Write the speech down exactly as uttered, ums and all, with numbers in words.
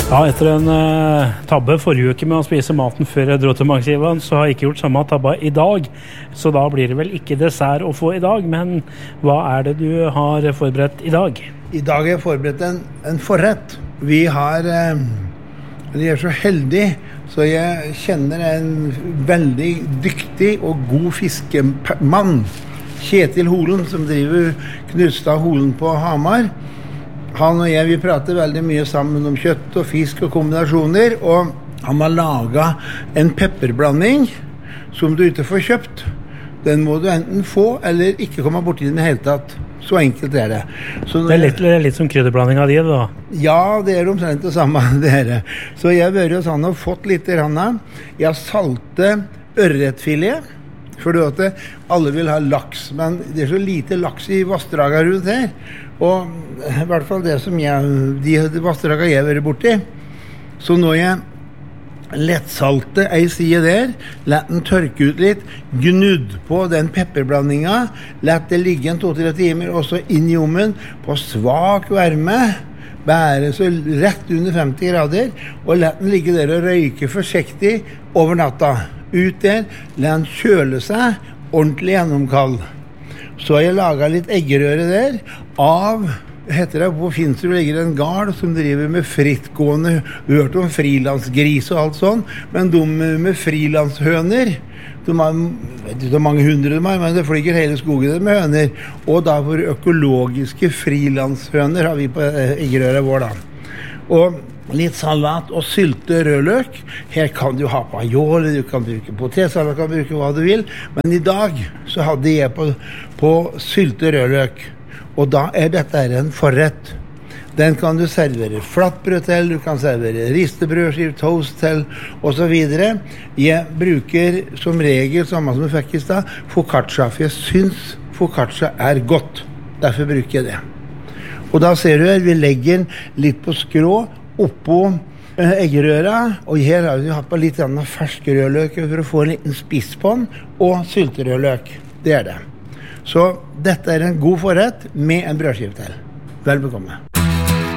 Ja, etter en uh, tabbe forrige uke med å spise maten før jeg dro til Magsivan, så har jeg ikke gjort samme tabba i dag. Så da blir det vel ikke dessert å få i dag, men hva er det du har forberedt i dag? I dag har jeg forberedt en, en forrett. Vi har, uh, vi er så heldige, så jeg kjenner en veldig dyktig og god fiskemann, Kjetil Holen, som driver Knutstad Holen på Hamar. Han og jeg, vi prater veldig mye sammen om kjøtt og fisk og kombinasjoner, og han har laget en pepperblanding som du ikke får kjøpt. Den må du enten få eller ikke komme bort i den hele tatt. Så enkelt er det. Så det er litt, litt som krydderblanding av de, da? Ja, det er omtrent det samme, det her. Så jeg har vært hos han og fått litt i handa. Jeg har saltet ørretfilet, for du vet det, alle vil ha laks, men det er så lite laks i vassdraget rundt her. Og i hvert fall det som jeg, de, de vassdraget jeg har vært borti. Så når jeg lettsalte ei side der, lett den tørke ut litt, gnudd på den pepperblandinga, lett det ligge en to-tre timer, og så inn i ovnen på svak varme, bære så rett under femti grader, og lett den ligge der og røyke forsiktig over natta. Ut der, la den kjøle seg ordentlig gjennomkald. Så har jeg laget litt eggerøre der av, heter det, på Finnsrud ligger en gard som driver med frittgående, du har hørt om frilansgris og alt sånn, men de med frilanshøner, de har, vet ikke hvor mange hundre de har, men det flyger hele skogen med høner, og da for økologiske frilanshøner har vi på eggerøre vår da. Og litt salat og sylte rødløk. Her kan du ha aioli, du kan bruke potetsalat, du kan bruke hva du vil. Men i dag så hadde jeg på, på sylte rødløk. Og da er dette en forrett. Den kan du servere flattbrød til, du kan servere ristebrødskiv, toast til, og så videre. Jeg bruker som regel, samme som jeg fikk i sted, focaccia, for jeg synes focaccia er godt. Derfor bruker jeg det. Og da ser du her, vi legger litt på skrå, oppå eh, eggerøra, og her har vi hatt på litt fersk rødløk for å få en liten spiss på den, og sylterødløk. Det er det. Så dette er en god forrett med en brødskive til. Vel bekomme.